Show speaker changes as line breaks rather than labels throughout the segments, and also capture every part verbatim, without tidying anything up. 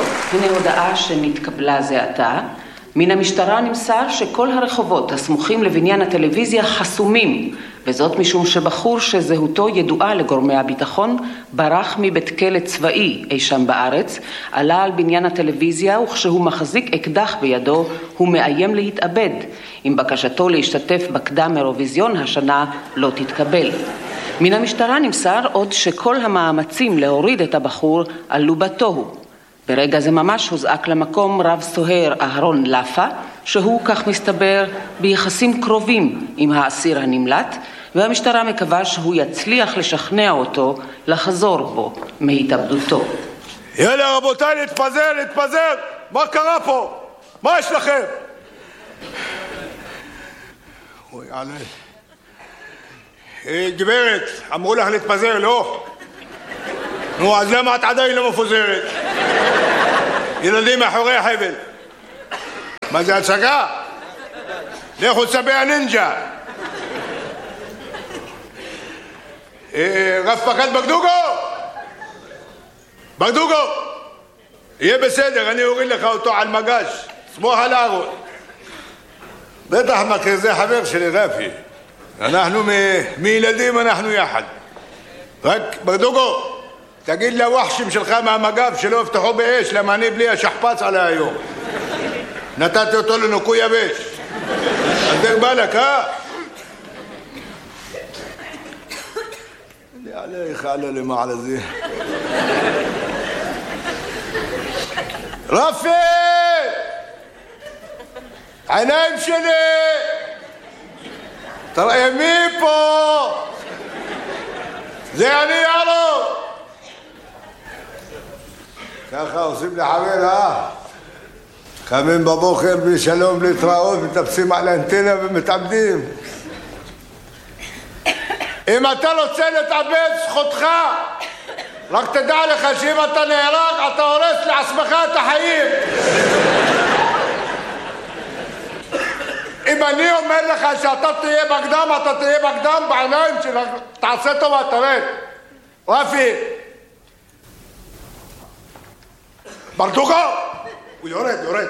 טוב, הנה הודעה שנתקבלה זה עתה. מן המשטרה נמסר שכל הרחובות הסמוכים לבניין הטלוויזיה חסומים, וזאת משום שבחור שזהותו ידועה לגורמי הביטחון ברח מבית כלא צבאי אי שם בארץ, עלה על בניין הטלוויזיה וכשהוא מחזיק אקדח בידו הוא מאיים להתאבד. אם בקשתו להשתתף בקדם אירוויזיון השנה לא תתקבל. מן המשטרה נמסר עוד שכל המאמצים להוריד את הבחור עלו בתוהו. ברגע זה ממש הוזעק למקום רב סוהר אהרון לפה, שהוא כך מסתבר ביחסים קרובים עם האסיר הנמלט, והמשטרה מקווה שהוא יצליח לשכנע אותו לחזור בו מהתאבדותו.
יאללה רבותיי, להתפזר, להתפזר! מה קרה פה? מה יש לכם? אוי עלי. אה, גברת, אמרו לך להתפזר, לא? נו, אז למה את עדיין לא מפוזרת? ילדים מאחורי החבל. מה זה הצגה? לכו צבי הנינג'ה. רב פקד בגדוגו? בגדוגו! יהיה בסדר, אני אוריד לך אותו על מגש. סמוך על הארון. בטח מכיר, זה חבר שלי רפי. אנחנו מילדים, אנחנו יחד. רק בגדוגו, תגיד לווחשים שלך מהמגב שלא יפתחו באש, למה אני בלי השכפץ עליה היום. נתתי אותו לנוקוי יבש. אז דרך בלק, אה? אני עליך, עלה למעלה זה. רפי! עיניים שלי! תראה מי פה! זה אני יאללה! ככה עושים לחבר, אה? קמים בבוקר בשלום להתראות, מטפסים על האנטנה ומתאבדים. אם אתה רוצה להתאבד, זכותך. רק תדע לך שאם אתה נהרג, אתה הורס לעצמך את החיים. אם אני אומר לך שאתה תהיה בקדם, אתה תהיה בקדם בעיניים שלך. תעשה טובה, תרד. רפי. ברדוגו! הוא יורד, יורד.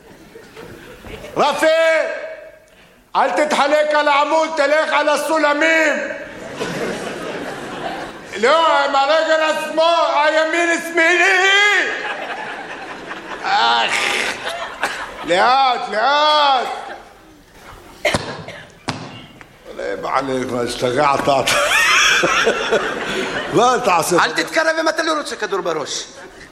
רפי! אל תתחלק על העמוד, תלך על הסולמים. לא, עם הרגל השמאל, הימין שמילי. אך, לאט, לאט. עלי בעליך, מה השתגעת? מה תעשה?
אל תתקרב אם אתה לא רוצה כדור בראש.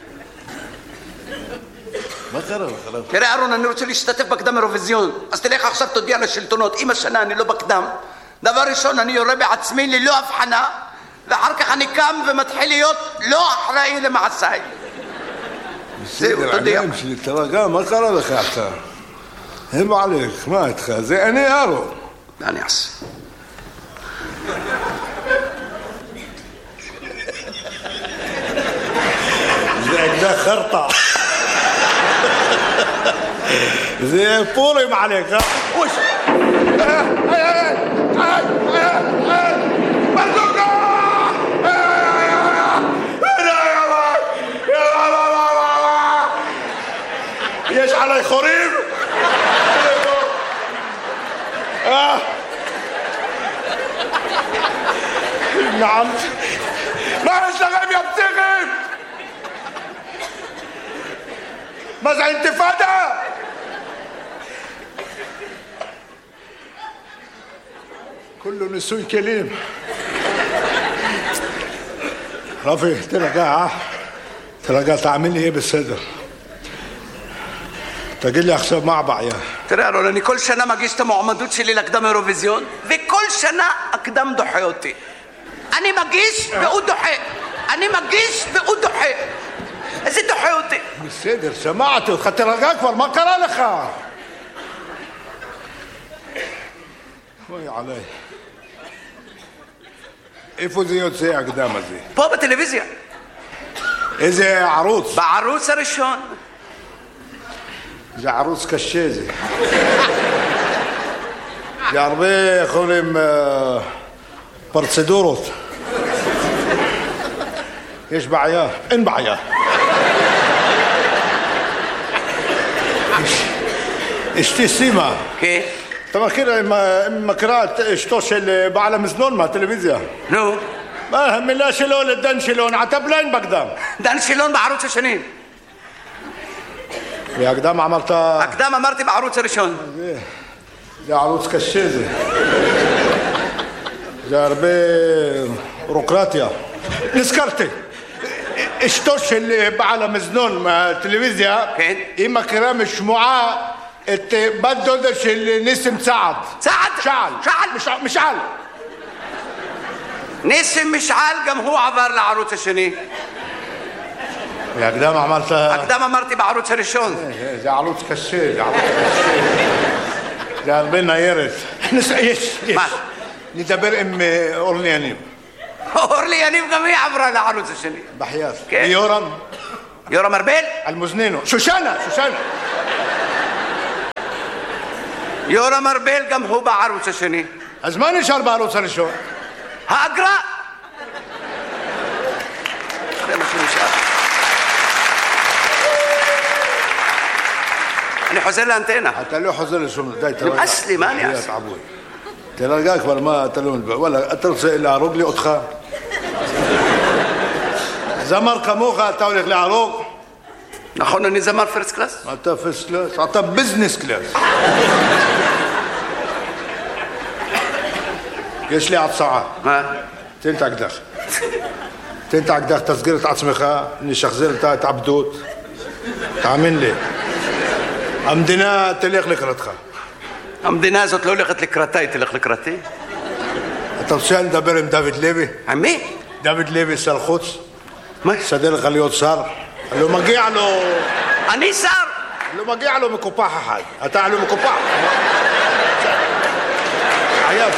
מה קרה לך?
תראה אהרון, אני רוצה להשתתף בקדם אירוויזיון, אז תלך עכשיו תודיע לשלטונות, אם השנה אני לא בקדם, דבר ראשון אני יורה בעצמי ללא הבחנה, ואחר כך אני קם ומתחיל להיות לא אחראי למעשיי. זהו, תודיע.
עיניים שלי, תרגע, מה קרה לך אתה? הם עליך, מה איתך? זה אני אהרון.
מה אני אעשה?
זה אקדח חרטה. זה פורים עליך. אוש! ברדוגו! יש עלי חורים? נעם. מה יש לכם יא פסיכים? מה זה אינתיפאדה? كله نسوي كلام. رافي ترجع ترجع تعمل لي ايه بالصدر؟ تجي لي עכשיו מה הבעיה?
תראה אהרון, אני כל שנה מגיש את המועמדות שלי לקדם אירוויזיון, וכל שנה הקדם דוחה אותי. אני מגיש והוא דוחה. אני מגיש והוא דוחה. איזה דוחה אותי?
בסדר, שמעתי אותך, תרגע כבר, מה קרה לך? אוי עליי. איפה זה יוצא הקדם הזה?
פה בטלוויזיה.
איזה ערוץ?
בערוץ הראשון.
זה ערוץ קשה זה. זה הרבה יכולים פרצדורות. יש בעיה? אין בעיה. אשתי סימה.
כן.
אתה מכיר, מכירה את אשתו של בעל המזנון מהטלוויזיה?
נו.
מה המילה שלו לדן שילון? עטבליין בקדם.
דן שילון בערוץ השני.
והקדם אמרת...
הקדם אמרתי בערוץ הראשון.
זה, זה ערוץ קשה זה. זה הרבה בירוקרטיה. נזכרתי. אשתו של בעל המזנון מהטלוויזיה,
כן.
היא מכירה משמועה את בת דודה של ניסים צעד.
צעד?
משעל.
משעל?
משעל. משעל.
ניסים משעל גם הוא עבר לערוץ השני.
והקדם אמרת...
הקדם אמרתי בערוץ הראשון.
זה ערוץ קשה, זה ערוץ קשה. זה הרבה ניירת. יש, יש.
מה?
נדבר עם אורלי יניב.
אורלי יניב גם היא עברה לערוץ השני.
בחייאת.
כן.
ויורם?
יורם ארבל?
אלמוזנינו. שושנה, שושנה.
יורם ארבל גם הוא בערוץ השני.
אז מה נשאר בערוץ הראשון?
האגרה. זה מה שנשאר. אני חוזר לאנטנה.
אתה לא חוזר לשום... די, תרגע.
נמאס לי, מה אני אעשה?
תרגע כבר, מה, אתה לא מדבר. וואלה, אתה רוצה להרוג לי אותך? זמר כמוך, אתה הולך להרוג?
נכון, אני זמר פרסט קלאס?
אתה פרסט קלאס? אתה ביזנס קלאס. יש לי הצעה.
מה?
תן את האקדח. תן את האקדח, תסגיר את עצמך, נשחזר את ההתעבדות. תאמין לי. המדינה תלך לקראתך.
המדינה הזאת לא הולכת לקראתה, היא תלך לקראתי.
אתה רוצה לדבר עם דוד לוי?
עם מי?
דוד לוי, שר חוץ.
מה?
סדר לך להיות שר. לא מגיע לו...
אני שר!
לא מגיע לו מקופח אחד. אתה לא מקופח. עייב.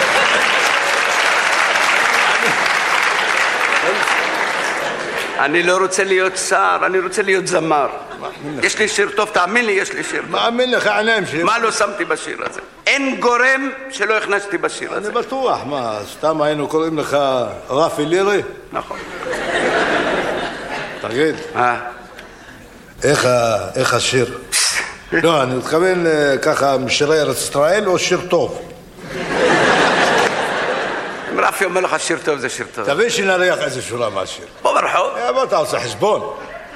אני לא רוצה להיות שר, אני רוצה להיות זמר. יש לי שיר טוב, תאמין לי, יש לי שיר טוב.
מאמין לך, עיניים שלי.
מה לא שמתי בשיר הזה? אין גורם שלא הכנסתי בשיר הזה.
אני בטוח, מה, סתם היינו קוראים לך רפי לירי?
נכון.
תגיד,
אה?
איך השיר? לא, אני מתכוון ככה משירי ארץ ישראל או שיר טוב?
אם רפי אומר לך שיר טוב זה שיר טוב.
תביא שנריח איזה שורה מהשיר.
פה ברחוב.
בוא אתה עושה חשבון.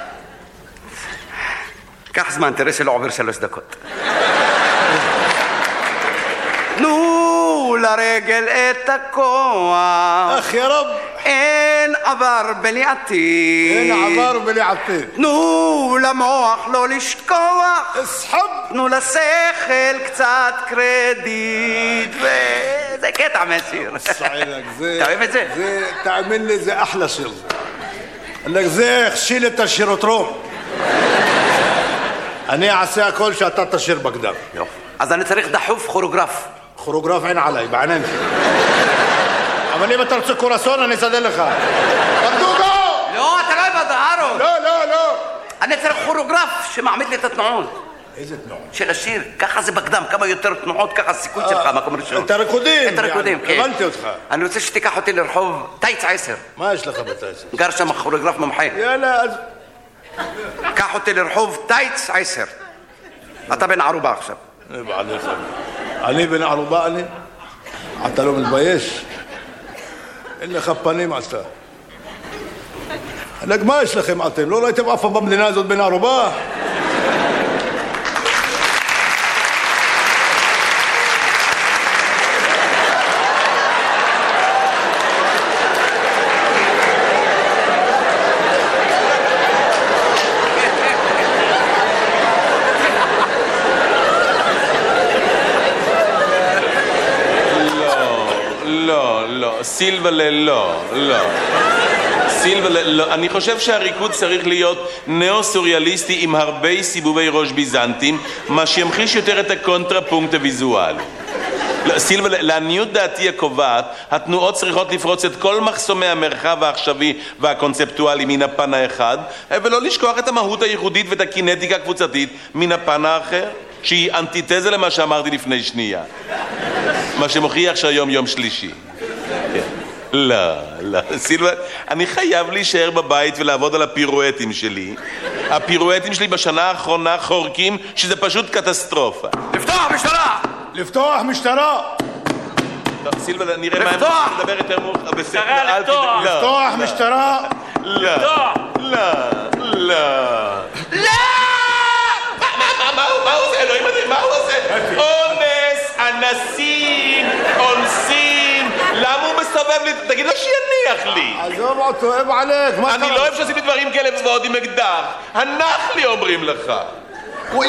קח זמן, תראה שלא עובר שלוש דקות. תנו לרגל את הכוח.
אך יא רב.
אין עבר בלי עתיד.
אין עבר בלי עתיד.
תנו למוח לא לשכוח.
אסחב.
תנו לשכל קצת קרדיט. וזה קטע מהשיר. אתה אוהב את זה?
תאמין לי, זה אחלה שיר. זה הכשיל את השירוטרום. אני אעשה הכל שאתה תשיר בקדם.
יופי. אז אני צריך דחוף כוריאוגרף.
כוריאוגרף אין עליי, בעיניים שלי. אבל אם אתה רוצה קורסון, אני אסדר לך. ברדוגו!
לא, אתה לא אוהב אהרון.
לא, לא, לא.
אני צריך כוריאוגרף שמעמיד לי את התנועות.
איזה תנועות?
של השיר. ככה זה בקדם. כמה יותר תנועות, ככה הסיכוי שלך, מקום ראשון.
את הריקודים.
את הריקודים, כן.
הבנתי אותך.
אני רוצה שתיקח אותי לרחוב טייץ עשר.
מה יש לך בטייץ?
גר שם כוריאוגרף מומחה.
יאללה, אז...
קח אותי לרחוב טייץ עשר. אתה בן ערובה עכשיו.
אני בן ערובה, אני? אתה לא מתבייש? אין לך פנים אתה. מה יש לכם אתם? לא ראיתם אף פעם במדינה הזאת בן ערובה?
סילבלה, לא, לא. סילבלה, לא. אני חושב שהריקוד צריך להיות נאו-סוריאליסטי עם הרבה סיבובי ראש ביזנטים, מה שימחיש יותר את הקונטרפונקט הוויזואלי. לא, סילבלה, לעניות דעתי הקובעת, התנועות צריכות לפרוץ את כל מחסומי המרחב העכשווי והקונספטואלי מן הפן האחד, ולא לשכוח את המהות הייחודית ואת הקינטיקה הקבוצתית מן הפן האחר, שהיא אנטיתזה למה שאמרתי לפני שנייה. מה שמוכיח שהיום יום שלישי. לא, לא, סילבן, אני חייב להישאר בבית ולעבוד על הפירואטים שלי, הפירואטים שלי בשנה האחרונה חורקים שזה פשוט קטסטרופה.
לפתוח משטרה!
לפתוח משטרה!
טוב, סילבן, נראה מה הם רוצים לדבר יותר מאוחר.
משטרה, לפתוח!
לפתוח משטרה!
לא, לא, לא. לא! מה הוא עושה? אלוהים אדירים, מה הוא עושה? אונס, אנסים, אונסים. למה הוא מסתובב לי? תגיד לו שיניח לי.
עזוב אותו, אוהב עליך, מה
אני לא אוהב שעושים לי דברים כאלה ועוד עם אקדח. הנח לי אומרים לך.
אוי.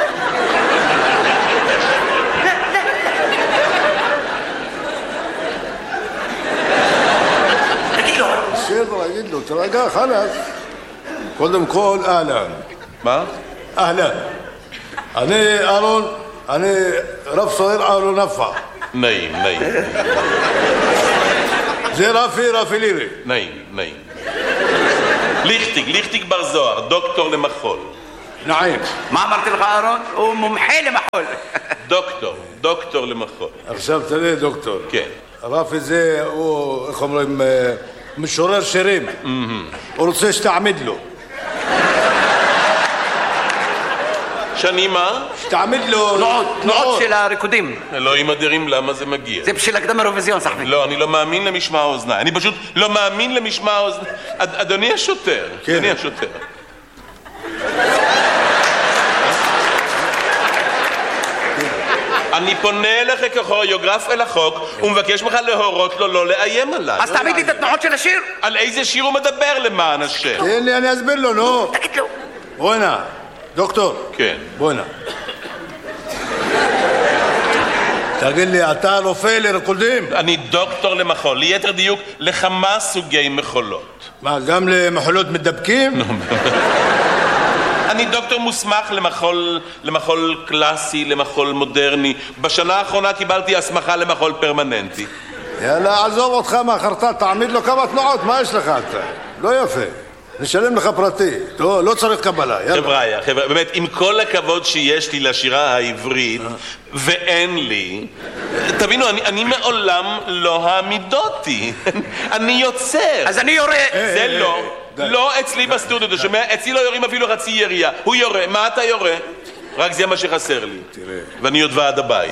בסדר, אגיד לו, תרגע, חלאס. קודם כל, אהלן.
מה?
אהלן. אני אהרון, אני רב סוהר אהרון נפח.
נעים, נעים.
זה רפי, רפי לירי.
נעים, נעים. ליכטיג, ליכטיג בר זוהר, דוקטור למחול.
נעים.
מה אמרתי לך, אהרון? הוא מומחה למחול.
דוקטור, דוקטור למחול.
עכשיו תראה, דוקטור.
כן.
רפי זה, הוא, איך אומרים, משורר שירים. הוא רוצה שתעמיד לו.
שאני מה?
שתעמיד לו...
תנועות, תנועות של הריקודים.
אלוהים אדירים, למה זה מגיע?
זה בשביל הקדם האירוויזיון, סחבי.
לא, אני לא מאמין למשמע האוזניים. אני פשוט לא מאמין למשמע האוזניים. אדוני השוטר, אדוני השוטר. אני פונה אליך ככוריאוגרף אל החוק ומבקש ממך להורות לו לא לאיים עליי.
אז תעמיד לי את התנועות של השיר.
על איזה שיר הוא מדבר למען השם?
תן לי, אני אסביר לו, נו.
תגיד לו.
בוא הנה, דוקטור.
כן.
בוא הנה. תגיד לי, אתה רופא לרקודים?
אני דוקטור למחול, ליתר דיוק לכמה סוגי מחולות.
מה, גם למחולות מדבקים?
אני דוקטור מוסמך למחול, למחול קלאסי, למחול מודרני. בשנה האחרונה קיבלתי הסמכה למחול פרמננטי.
יאללה, עזוב אותך מהחרטט, תעמיד לו כמה תנועות, מה יש לך אתה? לא יפה. נשלם לך פרטי, לא, לא צריך קבלה, יאללה.
חבר'ה, חבר'ה, באמת, עם כל הכבוד שיש לי לשירה העברית, ואין לי, תבינו, אני, אני מעולם לא העמידותי. אני יוצר.
אז אני יורה.
זה לא. לא אצלי בסטודיו, אתה שומע? אצלי לא יורים אפילו חצי ירייה. הוא יורה. מה אתה יורה? רק זה מה שחסר לי.
תראה.
ואני עוד ועד הבית.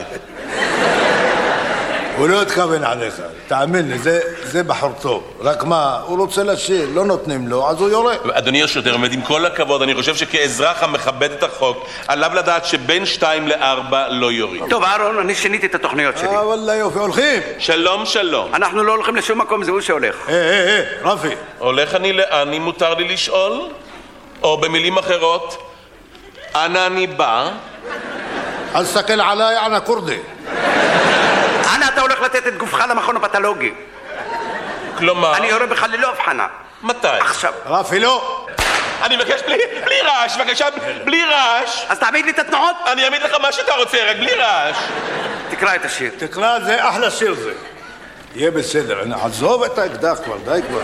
הוא לא התכוון עליך, תאמין לי, זה, זה בחור טוב. רק מה, הוא רוצה לשיר, לא נותנים לו, אז הוא יורה.
אדוני השוטר, באמת, עם כל הכבוד, אני חושב שכאזרח המכבד את החוק, עליו לדעת שבין שתיים לארבע לא יורים.
טוב, אהרון, אני שיניתי את התוכניות שלי.
אה, וואלה יופי, הולכים.
שלום, שלום.
אנחנו לא הולכים לשום מקום, זה הוא שהולך.
אה, אה, אה, רפי.
הולך אני לאן, אם מותר לי לשאול? או במילים אחרות, אנה אני בא?
אל תסתכל עליי, אנה כורדי.
אנה אתה הולך לתת את גופך למכון הפתולוגי?
כלומר...
אני יורה בך ללא הבחנה.
מתי?
עכשיו.
רפי, לא.
אני מבקש בלי, בלי רעש, בבקשה, בלי רעש.
אז תעמיד לי את התנועות.
אני אעמיד לך מה שאתה רוצה, רק בלי רעש.
תקרא את השיר.
תקרא, זה אחלה שיר זה. יהיה בסדר, עזוב את האקדח כבר, די כבר.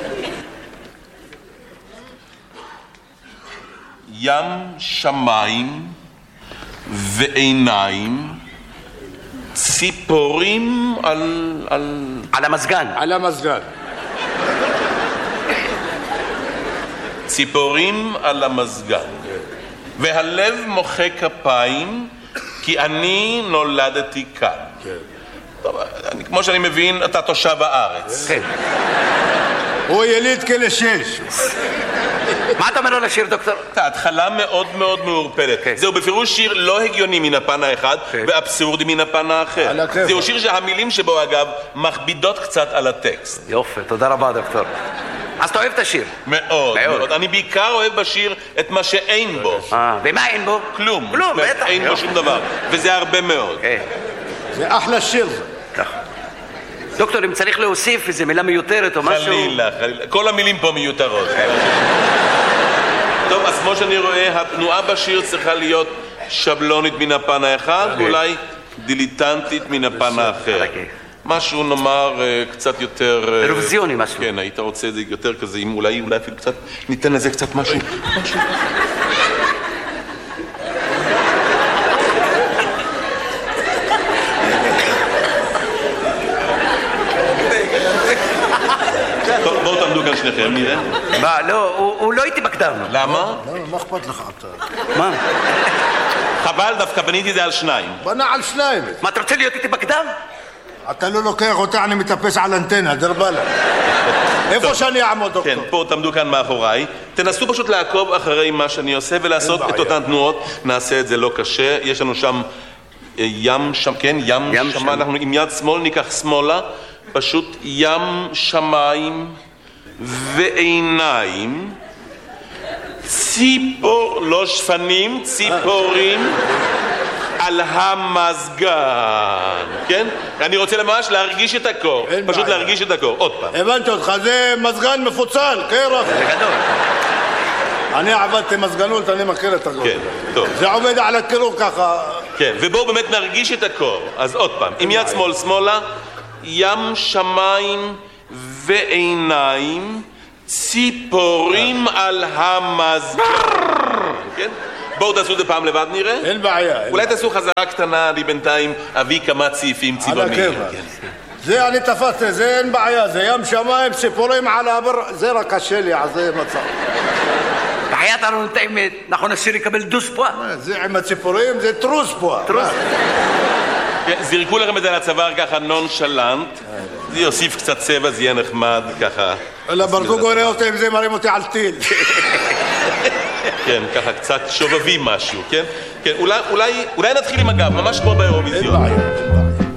ים שמיים ועיניים, ציפורים על... על...
על המזגן.
על המזגן.
ציפורים על המזגן. והלב מוחא כפיים, כי אני נולדתי כאן. טוב, אני, כמו שאני מבין, אתה תושב הארץ.
כן.
הוא יליד כלא שש.
מה אתה אומר על השיר, דוקטור?
התחלה מאוד מאוד מעורפלת.
כן.
זהו בפירוש שיר לא הגיוני מן הפן האחד,
כן.
ואבסורדי מן הפן האחר.
על הכיף.
זהו שיר שהמילים שבו, אגב, מכבידות קצת על הטקסט.
יופי, תודה רבה, דוקטור. אז אתה אוהב את השיר?
מאוד,
מאוד.
מאוד. אני בעיקר אוהב בשיר את מה שאין בו.
אה, ומה אין בו?
כלום.
כלום,
זאת אומרת,
בטח.
אין בו שום דבר. וזה הרבה מאוד.
כן,
זה אחלה שיר זה.
ככה. דוקטור, אם צריך להוסיף איזו מילה מיותרת או משהו...
חלילה, חלילה. כל המילים פה מיותרות. טוב, אז כמו שאני רואה, התנועה בשיר צריכה להיות שבלונית מן הפן האחד, ואולי דיליטנטית מן הפן האחר. משהו נאמר קצת יותר...
אירוויזיוני משהו.
כן, היית רוצה את זה יותר כזה, אם אולי, אולי אפילו קצת, ניתן לזה קצת משהו. משהו. טוב, בואו תעמדו כאן שניכם, נראה.
מה, לא, הוא לא איתי בקדם.
למה?
מה אכפת לך אתה?
מה?
חבל, דווקא בניתי את זה על שניים.
בנה על שניים.
מה, אתה רוצה להיות איתי בקדם?
אתה לא לוקח אותה, אני מטפס על אנטנה, דרבלה. איפה שאני אעמוד, דוקטור?
כן, פה תעמדו כאן מאחוריי. תנסו פשוט לעקוב אחרי מה שאני עושה ולעשות את אותן תנועות. נעשה את זה לא קשה. יש לנו שם ים שם, כן, ים, ים שמה. אנחנו עם יד שמאל ניקח שמאלה. פשוט ים שמיים ועיניים. ציפור, לא שפנים, ציפורים. על המזגן, כן? אני רוצה ממש להרגיש את הקור, פשוט בעיה. להרגיש את הקור, עוד פעם.
הבנתי אותך, זה מזגן מפוצל, קרח.
זה גדול.
אני עבדתי מזגנות, אני מכיר את הקור.
כן, טוב.
זה עובד על הקירור ככה.
כן, ובואו באמת נרגיש את הקור. אז עוד פעם, עם יד שמאל שמאלה, ים שמיים ועיניים, ציפורים על המזגן, כן? בואו תעשו את זה פעם לבד נראה.
אין בעיה.
אולי תעשו חזרה קטנה, אני בינתיים אביא כמה צעיפים צבעוניים.
זה אני תפסתי, זה אין בעיה, זה ים שמיים, ציפורים על הבר, זה רק קשה לי, אז זה מצב.
בחיית לנו את האמת, נכון השיר יקבל דוס פה.
זה עם הציפורים, זה טרוס פה.
טרוס.
זירקו לכם את זה לצוואר ככה נונשלנט, זה יוסיף קצת צבע, זה יהיה נחמד ככה.
אלא ברדוג רואה אותי עם זה, מרים אותי על טיל.
כן, ככה קצת שובבים משהו, כן? כן, אולי, אולי, אולי נתחיל עם הגב, ממש כמו באירוויזיון.
אין בעיה, אין בעיה.